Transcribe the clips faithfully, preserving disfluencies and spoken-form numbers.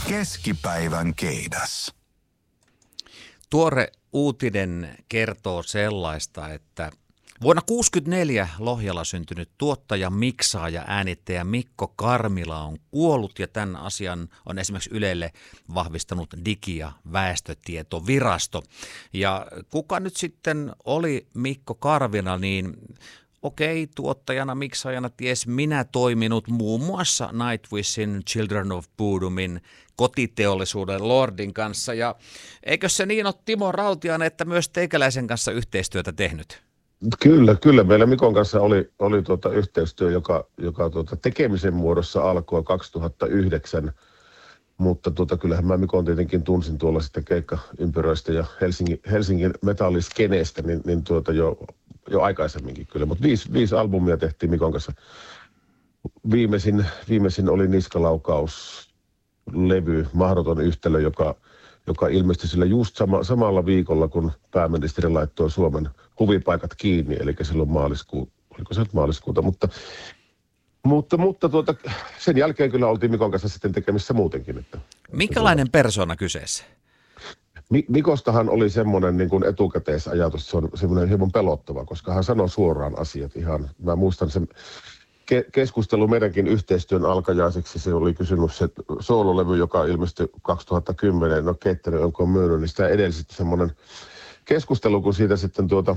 Keskipäivän keidas. Tuore uutinen kertoo sellaista, että vuonna tuhatyhdeksänsataakuusikymmentäneljä Lohjalla syntynyt tuottaja, miksaaja, äänittäjä Mikko Karmila on kuollut, ja tämän asian on esimerkiksi Ylelle vahvistanut Digi- ja väestötietovirasto. Ja kuka nyt sitten oli Mikko Karmila, niin okei, tuottajana, miksaajana ties minä toiminut muun muassa Nightwishin, Children of Bodomin, kotiteollisuuden Lordin kanssa. Ja eikö se niin ole, Timo Rautiainen, että myös teikäläisen kanssa yhteistyötä tehnyt? Kyllä, kyllä. Meillä Mikon kanssa oli, oli tuota yhteistyö, joka, joka tuota tekemisen muodossa alkoi kaksituhattayhdeksän. Mutta tuota, kyllähän mä Mikon tietenkin tunsin tuolla sitten keikkaympyröistä ja Helsingin, Helsingin metalliskeneestä niin, niin tuota jo, jo aikaisemminkin kyllä. Mutta viisi, viisi albumia tehtiin Mikon kanssa. Viimeisin, viimeisin oli Niskalaukaus-levy, Mahdoton yhtälö, joka, joka ilmestyi sillä just sama, samalla viikolla, kun pääministeri laittoi Suomen huvipaikat kiinni, eli silloin maaliskuuta, oliko se nyt maaliskuuta, mutta Mutta, mutta tuota, sen jälkeen kyllä oltiin Mikon kanssa sitten tekemissä muutenkin. Että, Minkälainen että persona kyseessä? Mikostahan oli semmoinen niin kuin etukäteisajatus, se on semmoinen hieman pelottava, koska hän sanoi suoraan asiat ihan. Mä muistan sen ke- keskustelu meidänkin yhteistyön alkajaiseksi, se oli kysymys se soololevy, joka ilmestyi kaksituhattakymmenen, no Keittiönen onko myynyt, niin sitä edelsi semmoinen keskustelu, kun siitä sitten tuota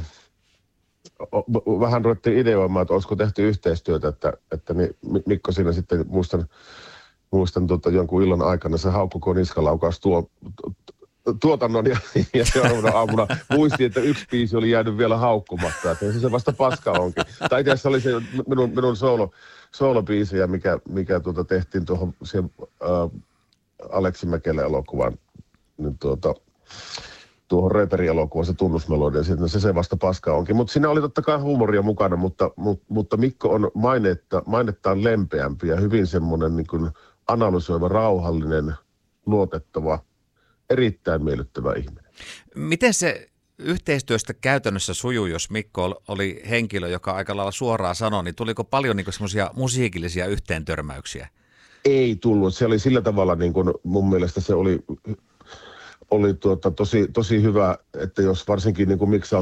vähän ruvettiin ideoimaan, että olisiko tehty yhteistyötä, että, että niin Mikko siinä sitten muistan, muistan tuota, jonkun illan aikana se haukkuko Niskalaukaus tuo, tuotannon ja, ja seuraavana aamuna muistin, että yksi biisi oli jäänyt vielä haukkumatta, että se vasta paska onkin. Tai itse asiassa oli se minun, minun soolo, soolobiisejä, mikä, mikä tuota tehtiin tuohon siihen, ää, Aleksi Mäkelän elokuvaan, niin tuota tuohon Reeperi-elokuvaan se tunnusmelodia, no se se vasta paska onkin. Mutta siinä oli totta kai huumoria mukana, mutta, mutta, mutta Mikko on mainetta, mainettaan lempeämpi ja hyvin semmoinen niin kuin analysoiva, rauhallinen, luotettava, erittäin miellyttävä ihminen. Miten se yhteistyöstä käytännössä sujuu, jos Mikko oli henkilö, joka aika lailla suoraan sanoi, niin tuliko paljon niin semmoisia musiikillisia yhteentörmäyksiä? Ei tullut. Se oli sillä tavalla, niin kuin mun mielestä se oli... oli tuota, tosi, tosi hyvä, että jos varsinkin niin kuin miksaa